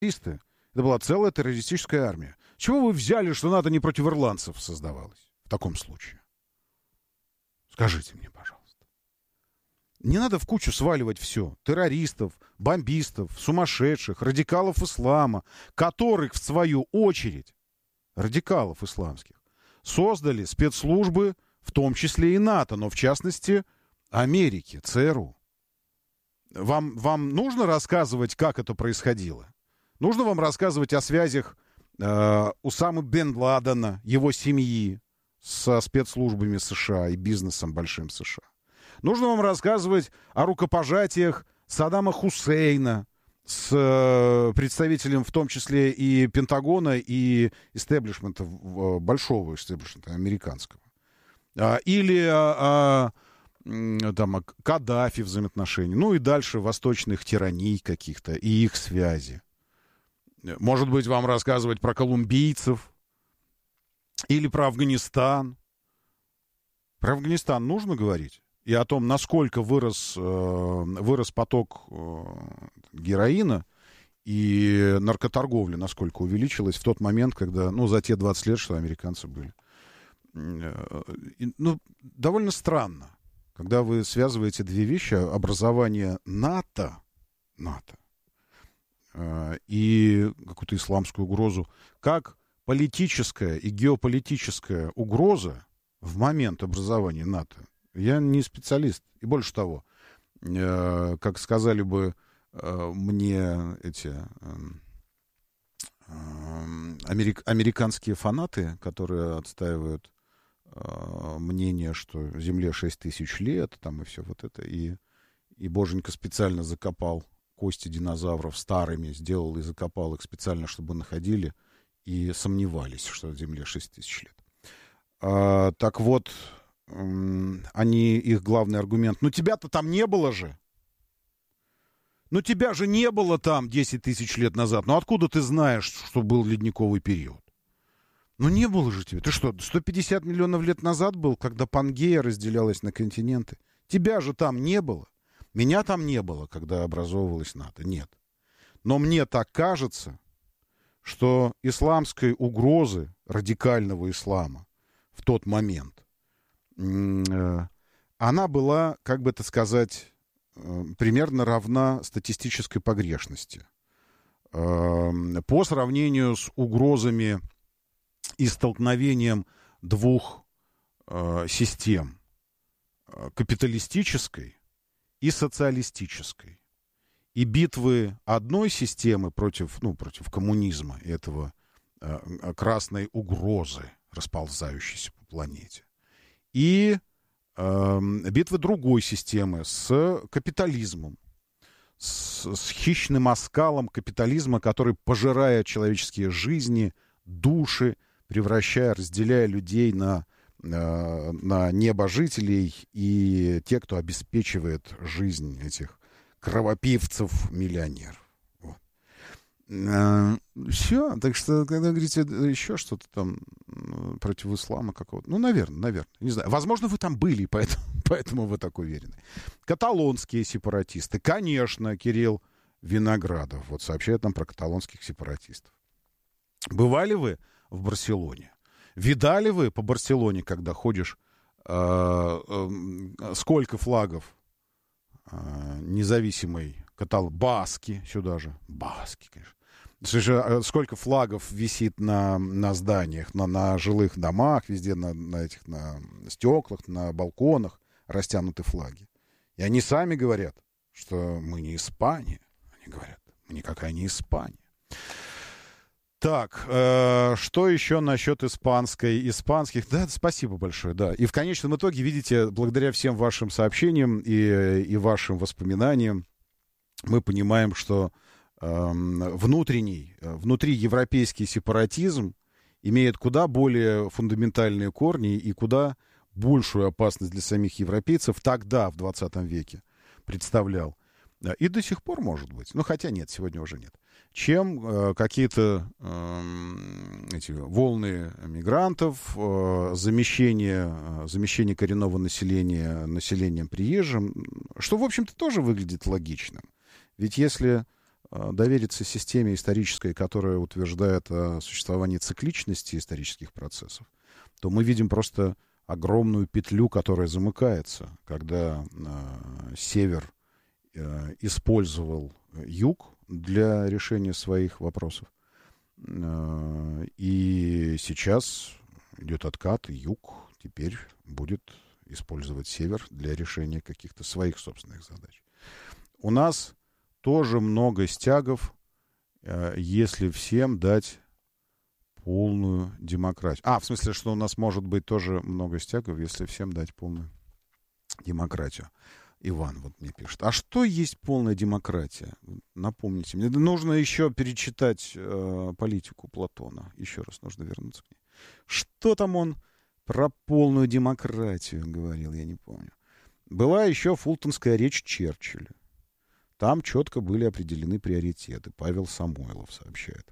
Это была целая террористическая армия. С чего вы взяли, что НАТО не против ирландцев создавалось в таком случае? Скажите мне, пожалуйста. Не надо в кучу сваливать все. Террористов, бомбистов, сумасшедших, радикалов ислама, которых, в свою очередь, радикалов исламских, создали спецслужбы, в том числе и НАТО, но в частности Америки, ЦРУ. Вам нужно рассказывать, как это происходило? Нужно вам рассказывать о связях Усамы бен Ладена, его семьи со спецслужбами США и бизнесом большим США? Нужно вам рассказывать о рукопожатиях Саддама Хусейна с представителем, в том числе и Пентагона, и истеблишмента, большого истеблишмента американского? Или там, о Каддафи взаимоотношений, ну и дальше восточных тираний каких-то и их связи. Может быть, вам рассказывать про колумбийцев или про Афганистан. Про Афганистан нужно говорить? И о том, насколько вырос поток героина и наркоторговля, насколько увеличилась в тот момент, когда, за те 20 лет, что американцы были. Довольно странно, когда вы связываете две вещи: образование НАТО и какую-то исламскую угрозу, как политическая и геополитическая угроза в момент образования НАТО. Я не специалист. И больше того, как сказали бы мне эти американские фанаты, которые отстаивают мнение, что Земле 6 тысяч лет, там и все вот это, и Боженька специально закопал кости динозавров старыми, сделал и закопал их специально, чтобы находили, и сомневались, что Земле 6 тысяч лет. Так вот, их главный аргумент: тебя-то там не было же. Тебя же не было там 10 тысяч лет назад. Откуда ты знаешь, что был ледниковый период? Не было же тебя. Ты что, 150 миллионов лет назад был, когда Пангея разделялась на континенты? Тебя же там не было. Меня там не было, когда образовывалась НАТО. Нет. Но мне так кажется, что исламской угрозы, радикального ислама в тот момент, она была, как бы это сказать, примерно равна статистической погрешности. По сравнению с угрозами и столкновением двух систем: капиталистической и социалистической. И битвы одной системы против коммунизма, этого красной угрозы, расползающейся по планете, и битвы другой системы с капитализмом, с хищным оскалом капитализма, который пожирает человеческие жизни, души, разделяя людей на небожителей и те, кто обеспечивает жизнь этих кровопивцев-миллионеров. Вот. Все. Так что, когда говорите еще что-то там против ислама какого-то, наверное, не знаю. Возможно, вы там были, поэтому вы так уверены. Каталонские сепаратисты. Конечно, Кирилл Виноградов сообщает нам про каталонских сепаратистов. Бывали вы в Барселоне? Видали вы по Барселоне, когда ходишь, сколько флагов независимой Баски сюда же? Баски, конечно. Сколько флагов висит на зданиях, на жилых домах, везде на стеклах, на балконах растянуты флаги. И они сами говорят, что мы не Испания. Они говорят, мы никакая не Испания. Так, что еще насчет испанских? Да, спасибо большое, да. И в конечном итоге, видите, благодаря всем вашим сообщениям и вашим воспоминаниям, мы понимаем, что внутриевропейский сепаратизм имеет куда более фундаментальные корни и куда большую опасность для самих европейцев тогда, в 20 веке, представлял. И до сих пор, может быть, хотя нет, сегодня уже нет, чем какие-то эти волны мигрантов, замещение коренного населения населением приезжим, что, в общем-то, тоже выглядит логичным. Ведь если довериться системе исторической, которая утверждает о существовании цикличности исторических процессов, то мы видим просто огромную петлю, которая замыкается, когда север использовал юг для решения своих вопросов. И сейчас идет откат, и юг теперь будет использовать север для решения каких-то своих собственных задач. У нас тоже много стягов, если всем дать полную демократию. В смысле, что у нас может быть тоже много стягов, если всем дать полную демократию. Иван вот мне пишет. А что есть полная демократия? Напомните мне. Нужно еще перечитать политику Платона. Еще раз нужно вернуться к ней. Что там он про полную демократию говорил, я не помню. Была еще фултонская речь Черчилля. Там четко были определены приоритеты. Павел Самойлов сообщает.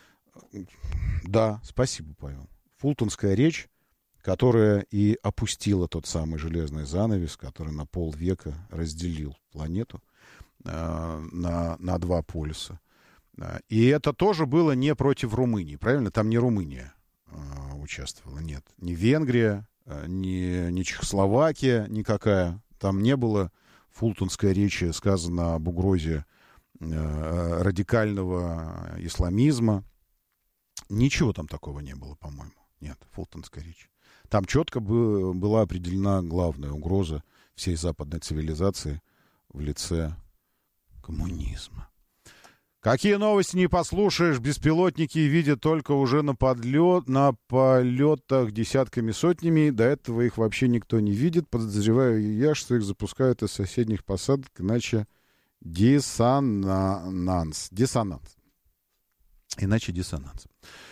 Да, спасибо, Павел. Фултонская речь, которая и опустила тот самый железный занавес, который на полвека разделил планету на два полюса. И это тоже было не против Румынии, правильно? Там не Румыния участвовала, нет. Ни Венгрия, ни Чехословакия никакая. Там не было фултонской речи, сказано об угрозе радикального исламизма. Ничего там такого не было, по-моему. Нет, фултонская речь. Там четко была определена главная угроза всей западной цивилизации в лице коммунизма. Какие новости не послушаешь, беспилотники видят только уже на полетах десятками, сотнями. До этого их вообще никто не видит. Подозреваю я, что их запускают из соседних посадок, иначе диссонанс. Иначе диссонанс.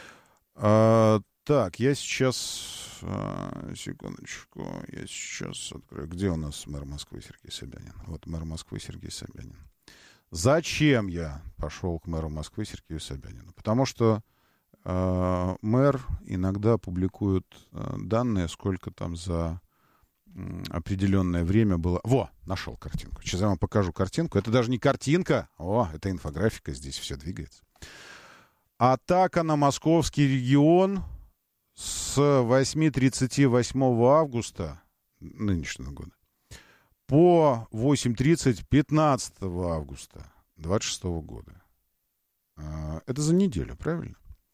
Так, я сейчас... секундочку. Я сейчас открою. Где у нас мэр Москвы Сергей Собянин? Вот мэр Москвы Сергей Собянин. Зачем я пошел к мэру Москвы Сергею Собянину? Потому что мэр иногда публикует данные, сколько там за определенное время было... Нашел картинку. Сейчас я вам покажу картинку. Это даже не картинка. Это инфографика. Здесь все двигается. Атака на московский регион с 8:38 августа нынешнего года по 8:30 15 августа 26 года. Это за неделю, правильно?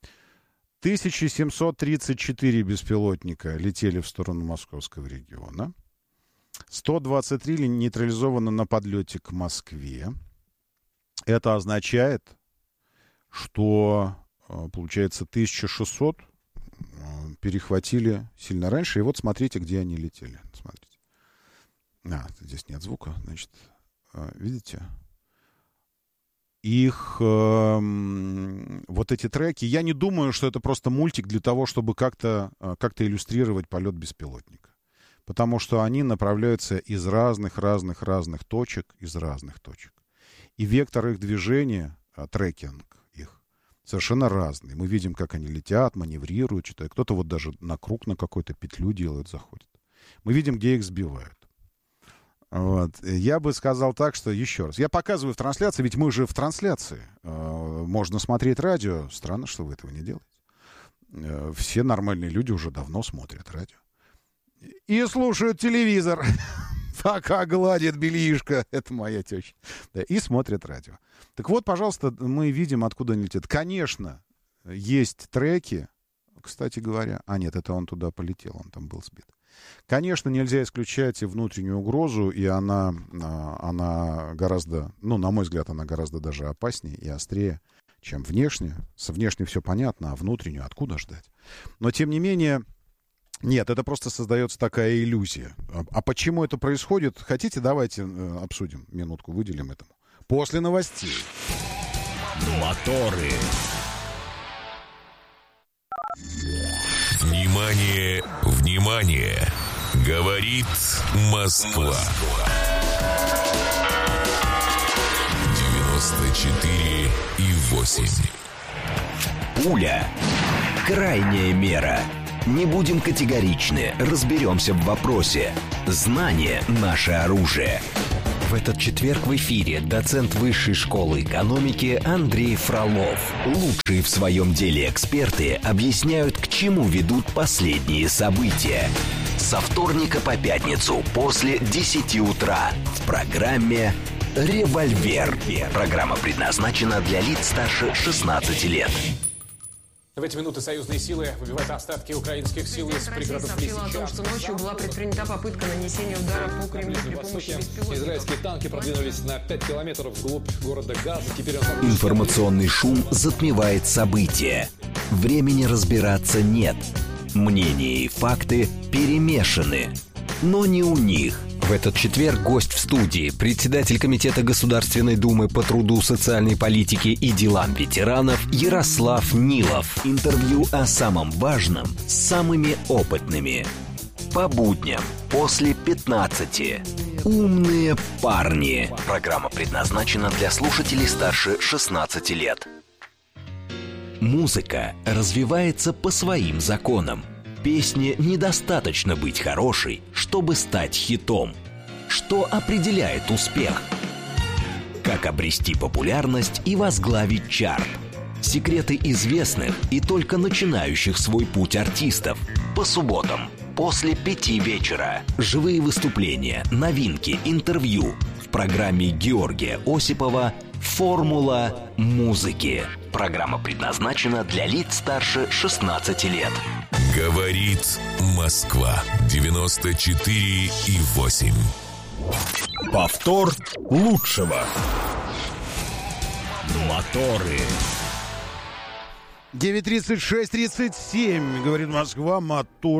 1734 беспилотника летели в сторону московского региона. 123 нейтрализовано на подлете к Москве. Это означает, что, получается, 1600 перехватили сильно раньше. И вот смотрите, где они летели. Смотрите. Здесь нет звука, значит, видите? Их вот эти треки, я не думаю, что это просто мультик для того, чтобы как-то иллюстрировать полет беспилотника. Потому что они направляются из разных точек, И вектор их движения, трекинг их, совершенно разный. Мы видим, как они летят, маневрируют, что-то. Кто-то вот даже на круг, на какую-то петлю делает, заходит. Мы видим, где их сбивают. Вот. Я бы сказал так, что еще раз. Я показываю в трансляции, ведь мы же в трансляции. Можно смотреть радио. Странно, что вы этого не делаете. Все нормальные люди уже давно смотрят радио. И слушают телевизор. Пока гладит бельишко. Это моя теща. И смотрят радио. Так вот, пожалуйста, мы видим, откуда они летят. Конечно, есть треки. Кстати говоря... нет, это он туда полетел. Он там был сбит. Конечно, нельзя исключать и внутреннюю угрозу, и она гораздо, на мой взгляд, она гораздо даже опаснее и острее, чем внешне. Со внешней все понятно, а внутреннюю откуда ждать? Но, тем не менее, нет, это просто создается такая иллюзия. А почему это происходит? Хотите, давайте обсудим, минутку выделим этому. После новостей. Моторы. Внимание, внимание! Говорит Москва. 94,8. Пуля. Крайняя мера. Не будем категоричны, разберемся в вопросе. Знание – наше оружие. В В этот четверг в эфире доцент Высшей школы экономики Андрей Фролов. Лучшие в своем деле эксперты объясняют, к чему ведут последние события. Со вторника по пятницу после 10 утра в программе «Револьвер». Программа предназначена для лиц старше 16 лет. В эти минуты союзные силы выбивают остатки украинских сил из пригородов Лисичанска. Сообщила о том, что ночью была предпринята попытка нанесения удара по Кремлю при помощи беспилотников. Израильские танки продвинулись на 5 километров вглубь города Газа. Теперь Информационный шум затмевает события. Времени разбираться нет. Мнения и факты перемешаны. Но не у них. В этот четверг гость в студии, председатель Комитета Государственной Думы по труду, социальной политике и делам ветеранов Ярослав Нилов. Интервью о самом важном с самыми опытными. По будням после 15. «Умные парни». Программа предназначена для слушателей старше 16 лет. Музыка развивается по своим законам. Песне недостаточно быть хорошей, чтобы стать хитом. Что определяет успех? Как обрести популярность и возглавить чарт? Секреты известных и только начинающих свой путь артистов. По субботам после 5 вечера. Живые выступления, новинки, интервью. В программе Георгия Осипова «Формула музыки». Программа предназначена для лиц старше 16 лет. Говорит Москва. 94,8. Повтор лучшего. Моторы. 9:36:37, говорит Москва, мотор.